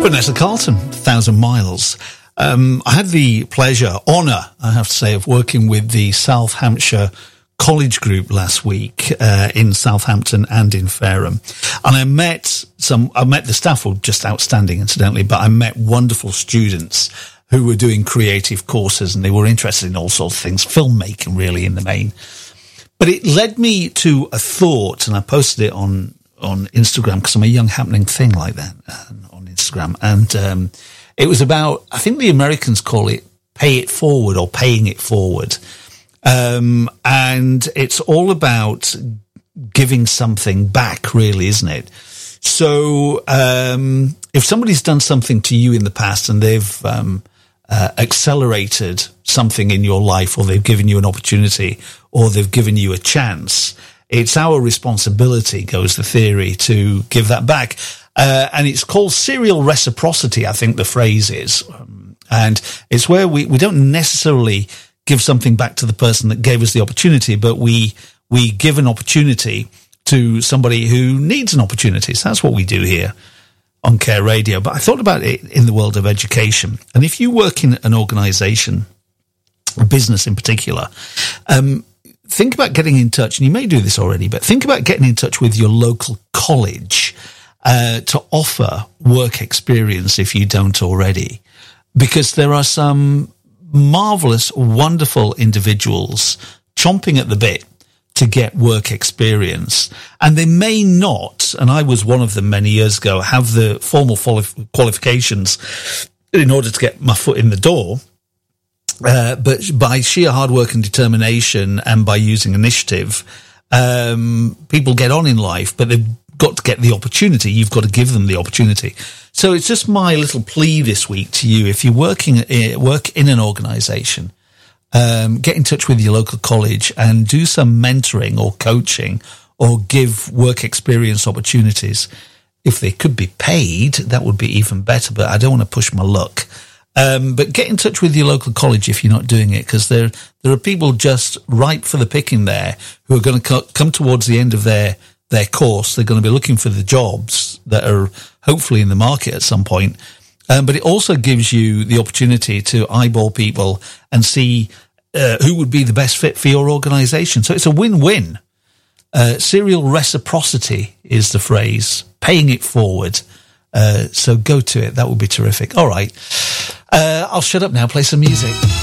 Vanessa Carlton, 1,000 Miles. I had the pleasure, honour, I have to say, of working with the South Hampshire College Group last week in Southampton and in Fareham. And I met the staff were just outstanding, incidentally, but I met wonderful students who were doing creative courses, and they were interested in all sorts of things, filmmaking really in the main. But it led me to a thought, and I posted it on Instagram because I'm a young happening thing like that on Instagram. And it was about, I think the Americans call it pay it forward or paying it forward. And it's all about giving something back, really, isn't it? So if somebody's done something to you in the past and they've accelerated something in your life, or they've given you an opportunity, or they've given you a chance, it's our responsibility, goes the theory, to give that back. And it's called serial reciprocity, I think the phrase is. And it's where we don't necessarily give something back to the person that gave us the opportunity, but we give an opportunity to somebody who needs an opportunity. So that's what we do here on Care Radio. But I thought about it in the world of education. And if you work in an organisation, a business in particular, think about getting in touch, and you may do this already, but think about getting in touch with your local college to offer work experience if you don't already. Because there are some marvellous, wonderful individuals chomping at the bit to get work experience. And they may not, and I was one of them many years ago, have the formal qualifications in order to get my foot in the door. But by sheer hard work and determination and by using initiative, people get on in life, but they've got to get the opportunity. You've got to give them the opportunity. So it's just my little plea this week to you. If you work in an organisation, get in touch with your local college and do some mentoring or coaching or give work experience opportunities. If they could be paid, that would be even better, but I don't want to push my luck. But get in touch with your local college if you're not doing it, because there are people just ripe for the picking there who are going to come towards the end of their course. They're going to be looking for the jobs that are hopefully in the market at some point. But it also gives you the opportunity to eyeball people and see who would be the best fit for your organisation. So it's a win-win. Serial reciprocity is the phrase, paying it forward. So go to it. That would be terrific. All right. I'll shut up now, play some music.